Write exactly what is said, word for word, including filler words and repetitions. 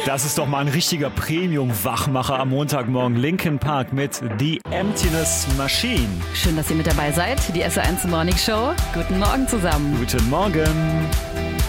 Das ist doch mal ein richtiger Premium-Wachmacher am Montagmorgen. Linkin Park mit The Emptiness Machine. Schön, dass ihr mit dabei seid. Die S R eins Morning Show. Guten Morgen zusammen. Guten Morgen.